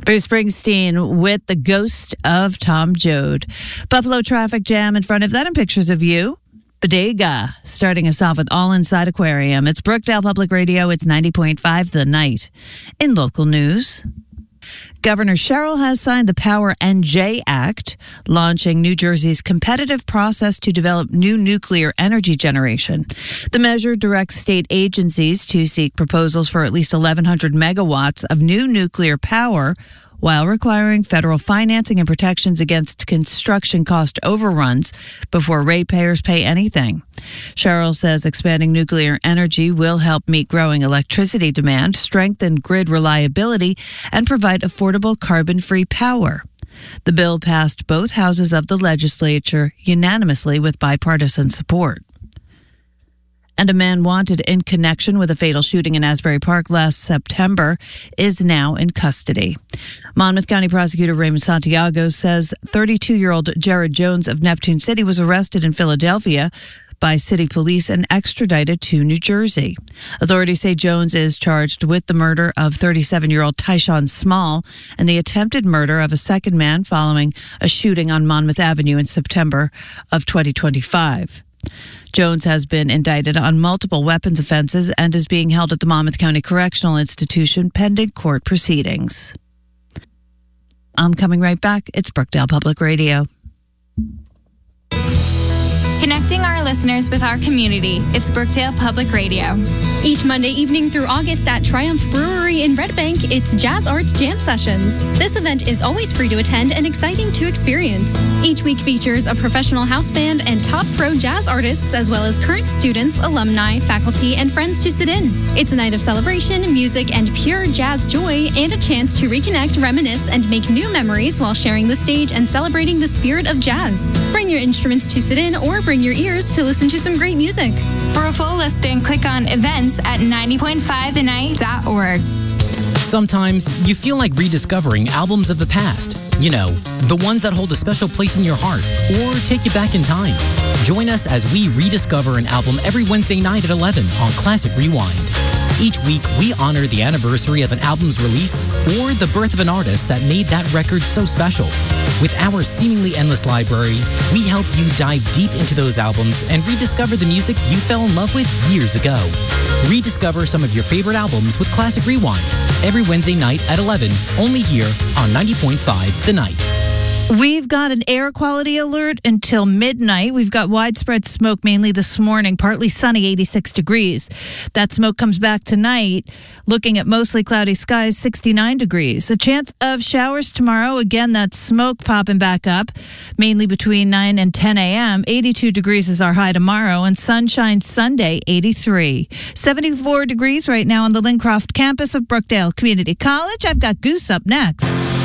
Bruce Springsteen with The Ghost of Tom Joad. Buffalo traffic jam in front of that and pictures of you. Bodega, starting us off with All Inside Aquarium. It's Brookdale Public Radio. It's 90.5 The Night. In local news, Governor Sherrill has signed the Power NJ Act, launching New Jersey's competitive process to develop new nuclear energy generation. The measure directs state agencies to seek proposals for at least 1,100 megawatts of new nuclear power, while requiring federal financing and protections against construction cost overruns before ratepayers pay anything. Sherrill says expanding nuclear energy will help meet growing electricity demand, strengthen grid reliability, and provide affordable carbon-free power. The bill passed both houses of the legislature unanimously with bipartisan support. And a man wanted in connection with a fatal shooting in Asbury Park last September is now in custody. Monmouth County Prosecutor Raymond Santiago says 32-year-old Jared Jones of Neptune City was arrested in Philadelphia by city police and extradited to New Jersey. Authorities say Jones is charged with the murder of 37-year-old Tyshawn Small and the attempted murder of a second man following a shooting on Monmouth Avenue in September of 2025. Jones has been indicted on multiple weapons offenses and is being held at the Monmouth County Correctional Institution pending court proceedings. I'm coming right back. It's Brookdale Public Radio. Connecting our listeners with our community. It's Brookdale Public Radio. Each Monday evening through August at Triumph Brewery in Red Bank, it's Jazz Arts Jam Sessions. This event is always free to attend and exciting to experience. Each week features a professional house band and top pro jazz artists, as well as current students, alumni, faculty, and friends to sit in. It's a night of celebration, music, and pure jazz joy, and a chance to reconnect, reminisce, and make new memories while sharing the stage and celebrating the spirit of jazz. Bring your instruments to sit in or bring your ears to listen to some great music. For a full listing, click on events at 90.5thenight.org. Sometimes you feel like rediscovering albums of the past. You know, the ones that hold a special place in your heart or take you back in time. Join us as we rediscover an album every Wednesday night at 11 on Classic Rewind. Each week, we honor the anniversary of an album's release or the birth of an artist that made that record so special. With our seemingly endless library, we help you dive deep into those albums and rediscover the music you fell in love with years ago. Rediscover some of your favorite albums with Classic Rewind every Wednesday night at 11, only here on 90.5 The Night. We've got an air quality alert until midnight. We've got widespread smoke mainly this morning, partly sunny, 86 degrees. That smoke comes back tonight, looking at mostly cloudy skies, 69 degrees. A chance of showers tomorrow. Again, that smoke popping back up, mainly between 9 and 10 a.m. 82 degrees is our high tomorrow, and sunshine Sunday, 83. 74 degrees right now on the Lincroft campus of Brookdale Community College. I've got Goose up next.